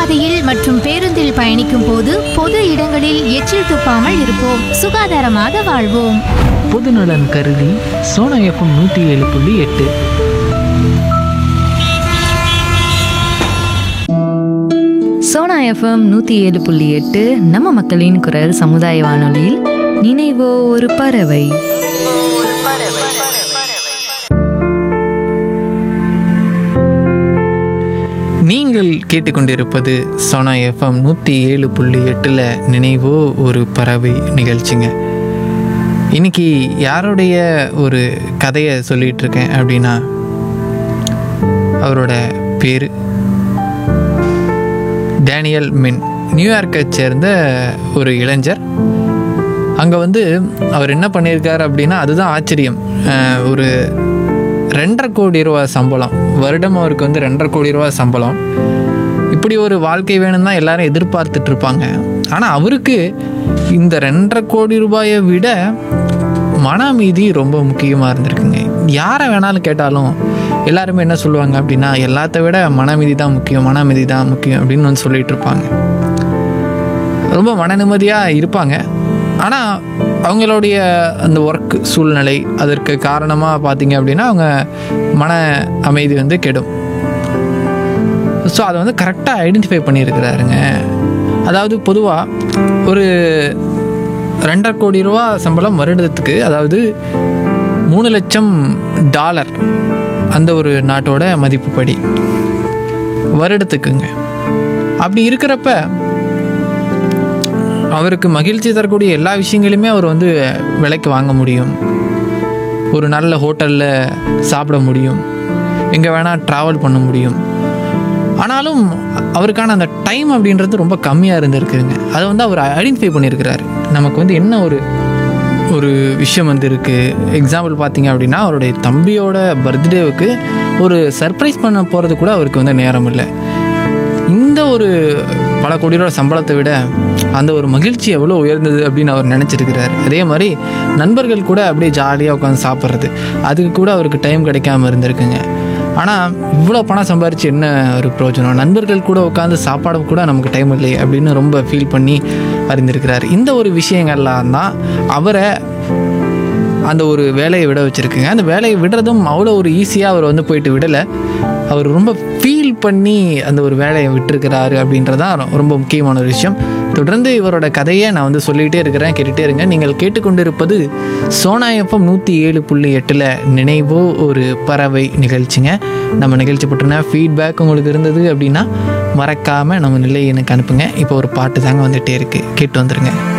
நடைபாதையில் மற்றும் பேருந்தில் பயணிக்கும் போது பொது இடங்களில் எச்சில் துப்பாமல் இருப்போம். சுகாதாரமாக வாழ்வோம். பொதுநலன் கருதி சோனா எஃப்எம் 107.8. சோனா எஃப்எம் 107.8 நம்ம மக்களின் குரல் சமுதாய வானொலியில் நினைவோ ஒரு பறவை. நீங்கள் கேட்டுக்கொண்டிருப்பது சோனா எஃப்எம் 107.8 நினைவோ ஒரு பறவை நிகழ்ச்சிங்க. இன்னைக்கு யாருடைய ஒரு கதையை சொல்லிட்டு இருக்கேன் அப்படின்னா, அவரோட பேர் டேனியல் மின். நியூயார்க்கை சேர்ந்த ஒரு இளைஞர். அங்கே அவர் என்ன பண்ணியிருக்காரு அப்படின்னா, அதுதான் ஆச்சரியம். ஒரு 2.5 கோடி ரூபா சம்பளம், வருடம் அவருக்கு 2.5 கோடி ரூபா சம்பளம். இப்படி ஒரு வாழ்க்கை வேணும்னு தான் எல்லாரும் எதிர்பார்த்துட்டு இருப்பாங்க. ஆனால் அவருக்கு இந்த 2.5 கோடி ரூபாயை விட மன அமைதி ரொம்ப முக்கியமாக இருந்திருக்குங்க. யாரை வேணாலும் கேட்டாலும் எல்லாருமே என்ன சொல்லுவாங்க அப்படின்னா, எல்லாத்த விட மன அமைதி தான் முக்கியம், மன அமைதி தான் முக்கியம் அப்படின்னு சொல்லிட்டு இருப்பாங்க. ரொம்ப மன நிம்மதியாக இருப்பாங்க. ஆனால் அவங்களுடைய அந்த ஒர்க் சூழ்நிலை அதற்கு காரணமாக பார்த்தீங்க அப்படின்னா அவங்க மன அமைதி கெடும். ஸோ அதை கரெக்டாக ஐடென்டிஃபை பண்ணியிருக்கிறாருங்க. அதாவது பொதுவாக ஒரு 2.5 கோடி ரூபா சம்பளம் வருடத்துக்கு, அதாவது $3 லட்சம் அந்த ஒரு நாட்டோட மதிப்புப்படி வருடத்துக்குங்க. அப்படி இருக்கிறப்ப அவருக்கு மகிழ்ச்சி தரக்கூடிய எல்லா விஷயங்களுமே அவர் விலைக்கு வாங்க முடியும். ஒரு நல்ல ஹோட்டலில் சாப்பிட முடியும், எங்கே வேணால் ட்ராவல் பண்ண முடியும். ஆனாலும் அவருக்கான அந்த டைம் அப்படின்றது ரொம்ப கம்மியாக இருந்திருக்குங்க. அதை அவர் ஐடென்டிஃபை பண்ணியிருக்கிறாரு. நமக்கு என்ன ஒரு விஷயம் இருக்குது. எக்ஸாம்பிள் பார்த்தீங்க அப்படின்னா, அவருடைய தம்பியோட பர்த்டேவுக்கு ஒரு சர்ப்ரைஸ் பண்ண போகிறது கூட அவருக்கு நேரம் இல்லை. இந்த ஒரு பல கோடி ரூபா சம்பளத்தை விட அந்த ஒரு மகிழ்ச்சி எவ்வளோ உயர்ந்தது அப்படின்னு அவர் நினச்சிருக்கிறார். அதே மாதிரி நண்பர்கள் கூட அப்படியே ஜாலியாக உட்காந்து சாப்பிட்றது, அதுக்கு கூட அவருக்கு டைம் கிடைக்காம இருந்திருக்குங்க. ஆனால் இவ்வளோ பணம் சம்பாரித்து என்ன ஒரு பிரயோஜனம், நண்பர்கள் கூட உட்காந்து சாப்பாடு கூட நமக்கு டைம் இல்லை அப்படின்னு ரொம்ப ஃபீல் பண்ணி அறிந்திருக்கிறார். இந்த ஒரு விஷயங்கள்லாம் தான் அவரை அந்த ஒரு வேலையை விட வச்சுருக்குங்க. அந்த வேலையை விடுறதும் அவ்வளோ ஒரு ஈஸியாக அவர் போயிட்டு விடலை. அவர் ரொம்ப ஃபீல் பண்ணி அந்த ஒரு வேலையை விட்டுருக்கிறாரு அப்படின்றதான் ரொம்ப முக்கியமான ஒரு விஷயம். தொடர்ந்து இவரோட கதையை நான் சொல்லிகிட்டே இருக்கிறேன், கேட்டுகிட்டே இருங்க. நீங்கள் கேட்டுக்கொண்டிருப்பது சோனா எஃப்எம் 107.8 நினைவோ ஒரு பறவை நிகழ்ச்சிங்க. நம்ம நிகழ்ச்சி பற்றின ஃபீட்பேக் உங்களுக்கு இருந்தது அப்படின்னா மறக்காமல் நம்ம நிலையை எனக்கு அனுப்புங்க. இப்போ ஒரு பாட்டு தாங்க வந்துகிட்டே இருக்குது, கேட்டு வந்துடுங்க.